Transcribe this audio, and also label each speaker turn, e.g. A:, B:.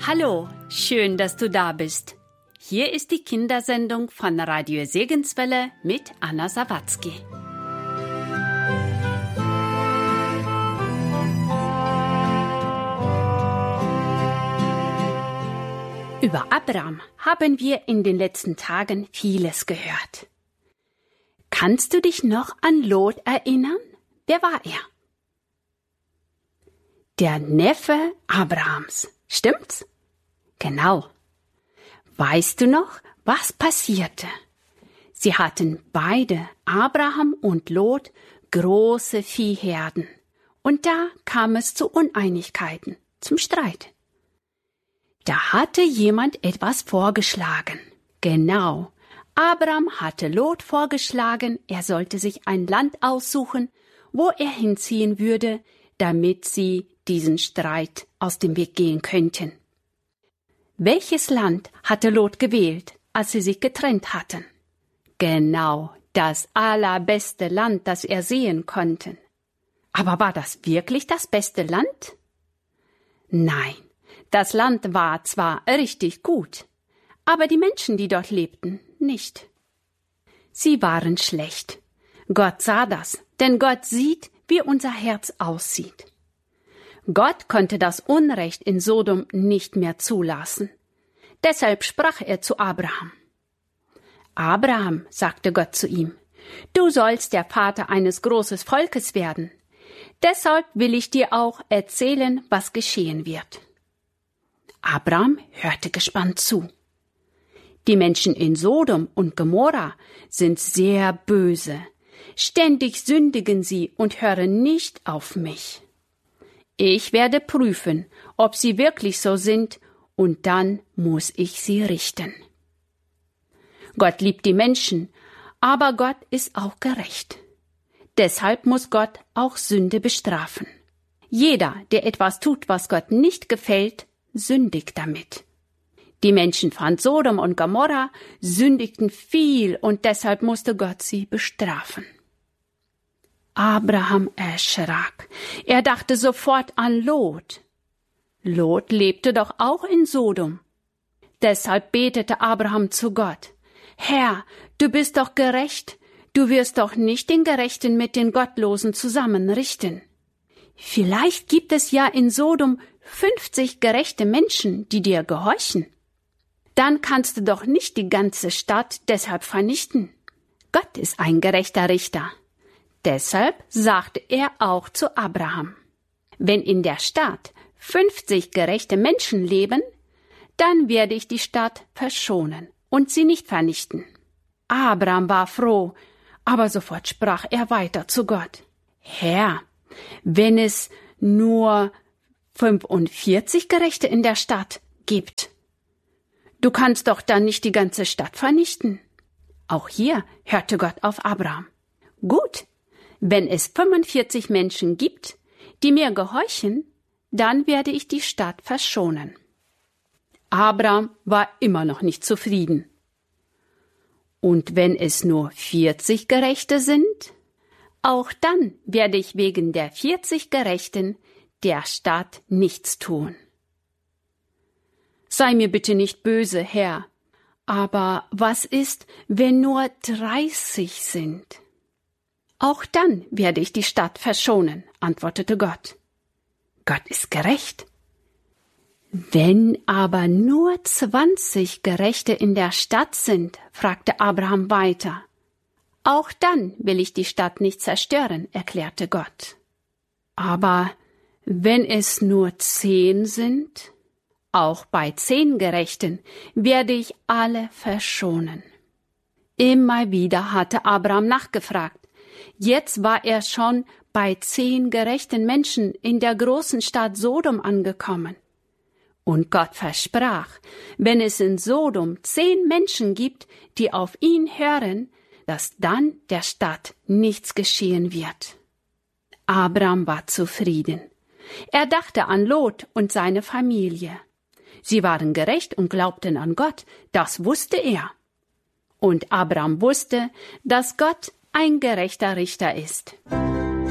A: Hallo, schön, dass du da bist. Hier ist die Kindersendung von Radio Segenswelle mit Anna Sawatzki. Über Abraham haben wir in den letzten Tagen vieles gehört. Kannst du dich noch an Lot erinnern? Wer war er? Der Neffe Abrahams, stimmt's? Genau. Weißt du noch, was passierte? Sie hatten beide, Abraham und Lot, große Viehherden. Und da kam es zu Uneinigkeiten, zum Streit. Da hatte jemand etwas vorgeschlagen. Genau. Abraham hatte Lot vorgeschlagen, er sollte sich ein Land aussuchen, wo er hinziehen würde, damit sie diesen Streit aus dem Weg gehen könnten. Welches Land hatte Lot gewählt, als sie sich getrennt hatten? Genau, das allerbeste Land, das er sehen konnte. Aber war das wirklich das beste Land? Nein, das Land war zwar richtig gut, aber die Menschen, die dort lebten, nicht. Sie waren schlecht. Gott sah das, denn Gott sieht, wie unser Herz aussieht. Gott konnte das Unrecht in Sodom nicht mehr zulassen. Deshalb sprach er zu Abraham. Abraham, sagte Gott zu ihm, du sollst der Vater eines großen Volkes werden. Deshalb will ich dir auch erzählen, was geschehen wird. Abraham hörte gespannt zu. Die Menschen in Sodom und Gomorra sind sehr böse. Ständig sündigen sie und hören nicht auf mich. Ich werde prüfen, ob sie wirklich so sind, und dann muss ich sie richten. Gott liebt die Menschen, aber Gott ist auch gerecht. Deshalb muss Gott auch Sünde bestrafen. Jeder, der etwas tut, was Gott nicht gefällt, sündigt damit. Die Menschen von Sodom und Gomorra sündigten viel und deshalb musste Gott sie bestrafen. Abraham erschrak. Er dachte sofort an Lot. Lot lebte doch auch in Sodom. Deshalb betete Abraham zu Gott. Herr, du bist doch gerecht. Du wirst doch nicht den Gerechten mit den Gottlosen zusammenrichten. Vielleicht gibt es ja in Sodom 50 gerechte Menschen, die dir gehorchen. Dann kannst du doch nicht die ganze Stadt deshalb vernichten. Gott ist ein gerechter Richter. Deshalb sagte er auch zu Abraham, wenn in der Stadt 50 gerechte Menschen leben, dann werde ich die Stadt verschonen und sie nicht vernichten. Abraham war froh, aber sofort sprach er weiter zu Gott. Herr, wenn es nur 45 Gerechte in der Stadt gibt, du kannst doch dann nicht die ganze Stadt vernichten. Auch hier hörte Gott auf Abraham. Gut, wenn es 45 Menschen gibt, die mir gehorchen, dann werde ich die Stadt verschonen. Abraham war immer noch nicht zufrieden. Und wenn es nur 40 Gerechte sind, auch dann werde ich wegen der 40 Gerechten der Stadt nichts tun. Sei mir bitte nicht böse, Herr, aber was ist, wenn nur 30 sind? Auch dann werde ich die Stadt verschonen, antwortete Gott. Gott ist gerecht. Wenn aber nur 20 Gerechte in der Stadt sind, fragte Abraham weiter. Auch dann will ich die Stadt nicht zerstören, erklärte Gott. Aber wenn es nur 10 sind, auch bei 10 Gerechten werde ich alle verschonen. Immer wieder hatte Abraham nachgefragt. Jetzt war er schon bei 10 gerechten Menschen in der großen Stadt Sodom angekommen. Und Gott versprach, wenn es in Sodom 10 Menschen gibt, die auf ihn hören, dass dann der Stadt nichts geschehen wird. Abraham war zufrieden. Er dachte an Lot und seine Familie. Sie waren gerecht und glaubten an Gott, das wusste er. Und Abraham wusste, dass Gott ein gerechter Richter ist.